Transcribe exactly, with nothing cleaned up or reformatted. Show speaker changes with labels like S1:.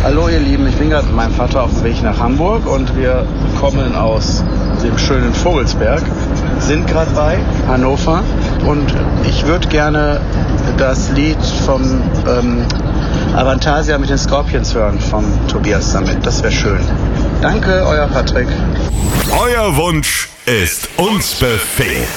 S1: Hallo ihr Lieben, ich bin gerade mit meinem Vater auf dem Weg nach Hamburg und wir kommen aus dem schönen Vogelsberg, sind gerade bei Hannover und ich würde gerne das Lied vom ähm, Avantasia mit den Scorpions hören, vom Tobias Sammet. Das wäre schön. Danke, euer Patrick.
S2: Euer Wunsch ist uns Befehl.